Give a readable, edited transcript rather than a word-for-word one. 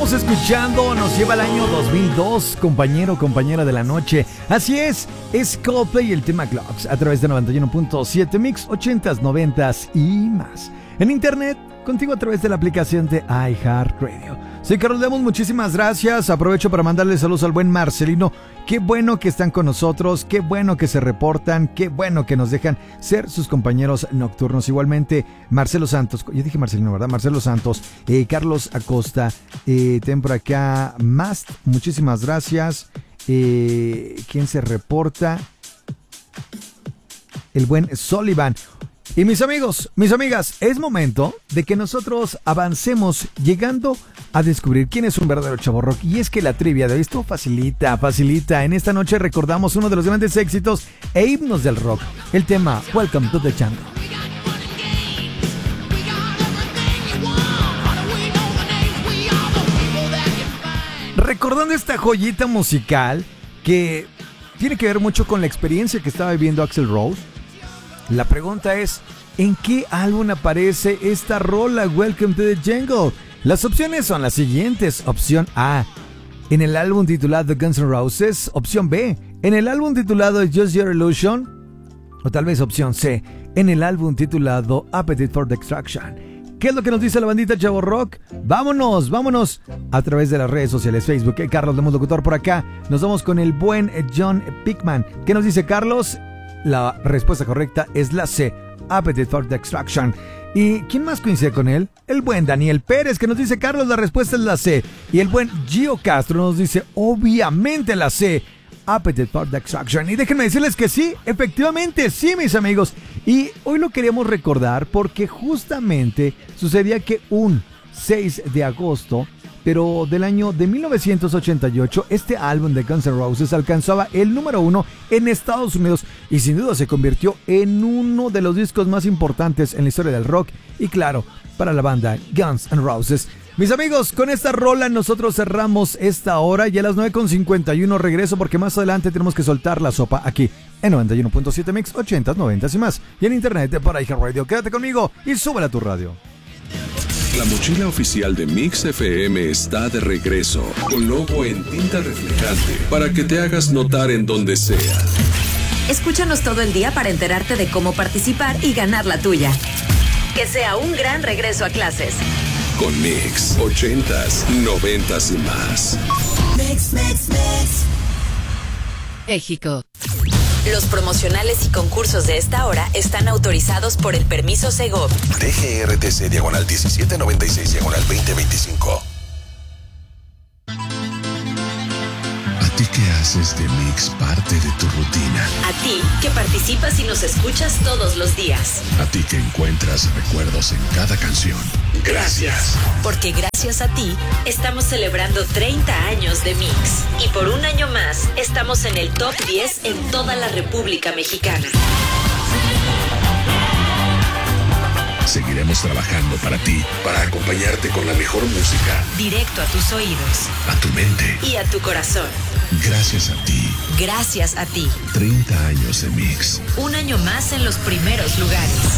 estamos escuchando nos lleva al año 2002, compañero, compañera de la noche. Así es Coldplay y el tema Clocks a través de 91.7 Mix, 80s, 90s y más. En internet, contigo a través de la aplicación de iHeartRadio. Soy Carlos Lemos, muchísimas gracias. Aprovecho para mandarle saludos al buen Marcelino. Qué bueno que están con nosotros, qué bueno que se reportan, qué bueno que nos dejan ser sus compañeros nocturnos. Igualmente, Marcelo Santos, yo dije Marcelino, ¿verdad? Marcelo Santos, Carlos Acosta, ten por acá Mast, muchísimas gracias. ¿Quién se reporta? El buen Sullivan. Y mis amigos, mis amigas, es momento de que nosotros avancemos llegando a descubrir quién es un verdadero chavo rock. Y es que la trivia de esto facilita. En esta noche recordamos uno de los grandes éxitos e himnos del rock, el tema Welcome to the Jungle. Recordando esta joyita musical que tiene que ver mucho con la experiencia que estaba viviendo Axl Rose, la pregunta es, ¿en qué álbum aparece esta rola Welcome to the Jungle? Las opciones son las siguientes. Opción A, en el álbum titulado Guns N' Roses. Opción B, en el álbum titulado Just Your Illusion. O tal vez opción C, en el álbum titulado Appetite for Destruction. ¿Qué es lo que nos dice la bandita Chavo Rock? Vámonos a través de las redes sociales, Facebook, Carlos Lemos Locutor por acá. Nos vamos con el buen John Pickman. ¿Qué nos dice Carlos? La respuesta correcta es la C, Appetite for Destruction. ¿Y quién más coincide con él? El buen Daniel Pérez, que nos dice, Carlos, la respuesta es la C. Y el buen Gio Castro nos dice, obviamente la C, Appetite for Destruction. Y déjenme decirles que sí, efectivamente, sí, mis amigos. Y hoy lo queremos recordar porque justamente sucedía que un 6 de agosto, pero del año de 1988, este álbum de Guns N' Roses alcanzaba el número 1 en Estados Unidos y sin duda se convirtió en uno de los discos más importantes en la historia del rock y claro, para la banda Guns N' Roses. Mis amigos, con esta rola nosotros cerramos esta hora y a las 9:51 regreso porque más adelante tenemos que soltar la sopa aquí en 91.7 Mix, 80s, 90s y más. Y en internet para iHeartRadio. Quédate conmigo y súbela a tu radio. La mochila oficial de Mix FM está de regreso, con logo en tinta reflejante, para que te hagas notar en donde sea. Escúchanos todo el día para enterarte de cómo participar y ganar la tuya. Que sea un gran regreso a clases. Con Mix, 80s, 90s y más. Mix. México. Los promocionales y concursos de esta hora están autorizados por el permiso Segov. DGRTC /1796/2025. ¿A ti que haces de Mix parte de tu rutina? A ti que participas y nos escuchas todos los días. A ti que encuentras recuerdos en cada canción. Gracias. Porque gracias a ti estamos celebrando 30 años de Mix. Y por un año más estamos en el top 10 en toda la República Mexicana. Seguiremos trabajando para ti, para acompañarte con la mejor música. Directo a tus oídos. A tu mente. Y a tu corazón. Gracias a ti. Gracias a ti. 30 años de Mix. Un año más en los primeros lugares.